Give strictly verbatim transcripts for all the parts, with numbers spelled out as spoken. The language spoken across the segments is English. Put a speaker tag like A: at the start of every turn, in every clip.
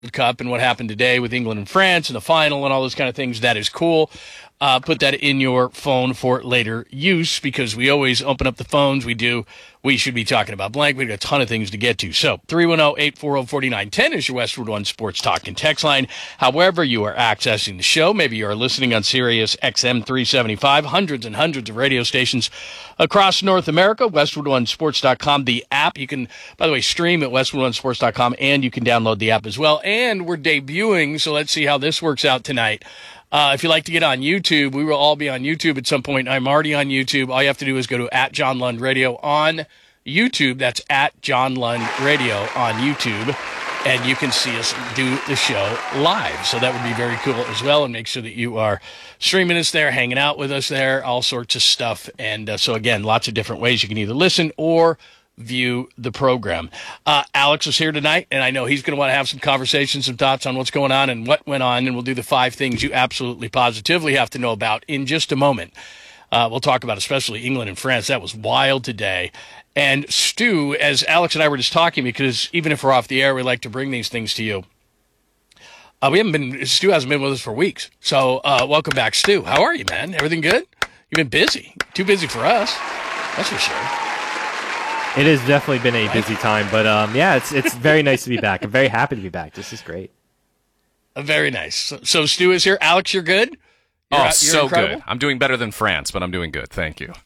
A: Cup and what happened today with England and France and the final and all those kind of things. That is cool. Uh, put that in your phone for later use because we always open up the phones. We do. We should be talking about blank. We've got a ton of things to get to. So three one zero, eight four zero, four nine one zero is your Westwood One Sports Talk and text line. However you are accessing the show, maybe you are listening on Sirius X M three seventy-five, hundreds and hundreds of radio stations across North America, westwood one sports dot com, the app. You can, by the way, stream at westwood one sports dot com, and you can download the app as well. And we're debuting, so let's see how this works out tonight. Uh, if you like to get on YouTube, we will all be on YouTube at some point. I'm already on YouTube. All you have to do is go to at John Lund Radio on YouTube. That's at John Lund Radio on YouTube. And you can see us do the show live. So that would be very cool as well. And make sure that you are streaming us there, hanging out with us there, all sorts of stuff. And uh, so, again, lots of different ways you can either listen or view the program. Uh, Alex is here tonight, and I know he's going to want to have some conversations, some thoughts on what's going on and what went on, and we'll do the five things you absolutely positively have to know about in just a moment. Uh, we'll talk about especially England and France. That was wild today. And Stu, as Alex and I were just talking, because even if we're off the air, we like to bring these things to you. Uh, we haven't been, Stu hasn't been with us for weeks. So uh, welcome back, Stu. How are you, man? Everything good? You've been busy. Too busy for us. That's for sure.
B: It has definitely been a busy time, but um, yeah, it's it's very nice to be back. I'm very happy to be back. This is great.
A: Uh, very nice. So, so Stu is here. Alex, you're good? You're,
C: oh,
A: you're
C: so
A: incredible?
C: good. I'm doing better than France, but I'm doing good. Thank you.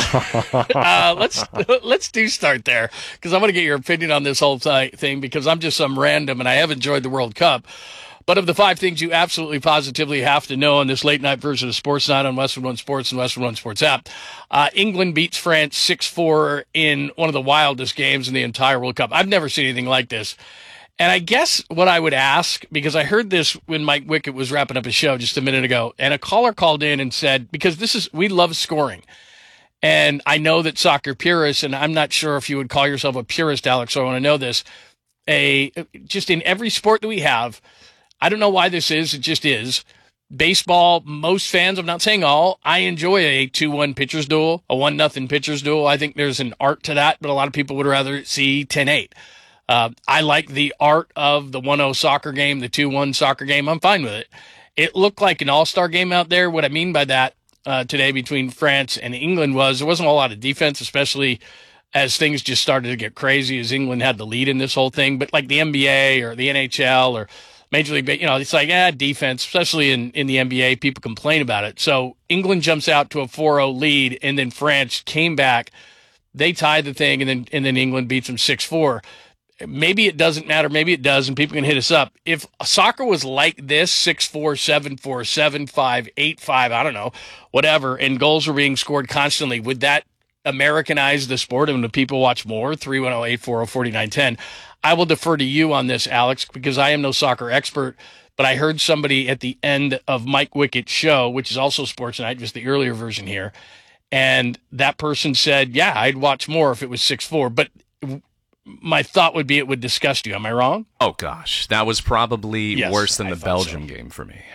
A: uh, let's let's do start there because I want to get your opinion on this whole th- thing because I'm just some random and I have enjoyed the World Cup. But of the five things you absolutely positively have to know on this late night version of Sports Night on Westwood One Sports and Westwood One Sports app, uh, England beats France six four in one of the wildest games in the entire World Cup. I've never seen anything like this. And I guess what I would ask, because I heard this when Mike Wickett was wrapping up his show just a minute ago, and a caller called in and said, because this is, we love scoring. And I know that soccer purists, and I'm not sure if you would call yourself a purist, Alex, so I want to know this, a just in every sport that we have, I don't know why this is. It just is. Baseball, most fans, I'm not saying all, I enjoy a two one pitchers duel, a one nothing pitchers duel. I think there's an art to that, but a lot of people would rather see ten eight. Uh, I like the art of the one oh soccer game, the two one soccer game. I'm fine with it. It looked like an all-star game out there. What I mean by that uh, today between France and England was there wasn't a lot of defense, especially as things just started to get crazy as England had the lead in this whole thing. But like the N B A or the N H L or Major League, you know, it's like, ah, defense, especially in, in the N B A, people complain about it. So England jumps out to a four oh lead, and then France came back. They tied the thing, and then and then England beats them six four. Maybe it doesn't matter. Maybe it does, and people can hit us up. If soccer was like this, six four, seven four, seven five, eight five, I don't know, whatever, and goals were being scored constantly, would that Americanize the sport and would people watch more? three one zero, eight four zero, four nine one zero. I will defer to you on this, Alex, because I am no soccer expert, but I heard somebody at the end of Mike Wickett's show, which is also Sports Night, just the earlier version here, and that person said, yeah, I'd watch more if it was six four, but my thought would be it would disgust you. Am I wrong?
C: Oh, gosh. That was probably
A: yes,
C: worse than
A: I
C: the Belgium
A: so.
C: game for me.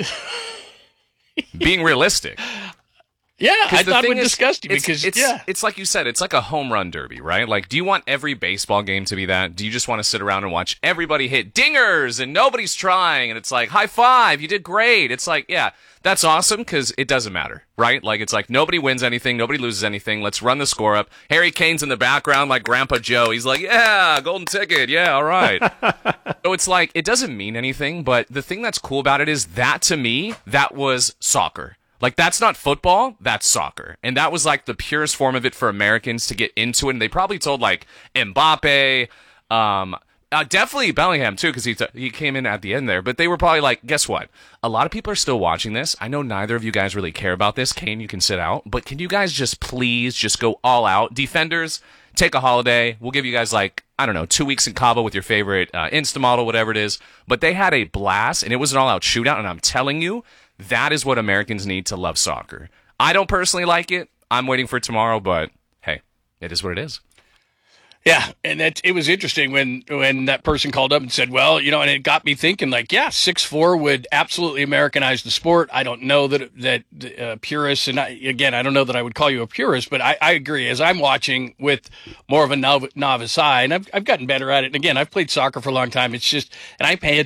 C: Being realistic.
A: Yeah, I thought it would
C: is,
A: disgust you
C: it's,
A: because,
C: it's,
A: yeah.
C: It's like you said, it's like a home run derby, right? Like, do you want every baseball game to be that? Do you just want to sit around and watch everybody hit dingers and nobody's trying and it's like, high five, you did great. It's like, yeah, that's awesome because it doesn't matter, right? Like, it's like nobody wins anything, nobody loses anything. Let's run the score up. Harry Kane's in the background like Grandpa Joe. He's like, yeah, golden ticket. Yeah, all right. So it's like, it doesn't mean anything, but the thing that's cool about it is that to me, that was soccer. Like, that's not football, that's soccer. And that was, like, the purest form of it for Americans to get into it. And they probably told, like, Mbappe, um, uh, definitely Bellingham, too, because he, t- he came in at the end there. But they were probably like, guess what? A lot of people are still watching this. I know neither of you guys really care about this. Kane, you can sit out. But can you guys just please just go all out? Defenders, take a holiday. We'll give you guys, like, I don't know, two weeks in Cabo with your favorite uh, Insta model, whatever it is. But they had a blast, and it was an all-out shootout. And I'm telling you, that is what Americans need to love soccer. I don't personally like it. I'm waiting for tomorrow, but hey, it is what it is.
A: Yeah, and it, it was interesting when when that person called up and said, well, you know, and it got me thinking, like, yeah, six four would absolutely Americanize the sport. I don't know that that uh, purists, and I, again, I don't know that I would call you a purist, but I, I agree. As I'm watching with more of a nov- novice eye, and I've, I've gotten better at it. And again, I've played soccer for a long time. It's just, and I pay